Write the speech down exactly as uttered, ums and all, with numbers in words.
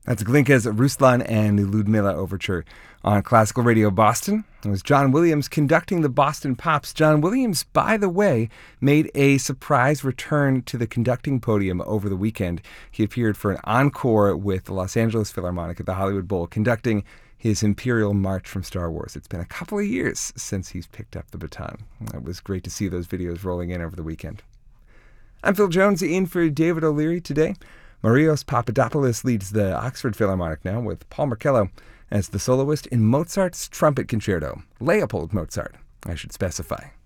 That's Glinka's Ruslan and Ludmilla Overture on Classical Radio Boston. It was John Williams conducting the Boston Pops. John Williams, by the way, made a surprise return to the conducting podium over the weekend. He appeared for an encore with the Los Angeles Philharmonic at the Hollywood Bowl, conducting his Imperial March from Star Wars. It's been a couple of years since he's picked up the baton. It was great to see those videos rolling in over the weekend. I'm Phil Jones, in for David O'Leary today. Marios Papadopoulos leads the Oxford Philharmonic now, with Paul Marcello as the soloist in Mozart's Trumpet Concerto. Leopold Mozart, I should specify.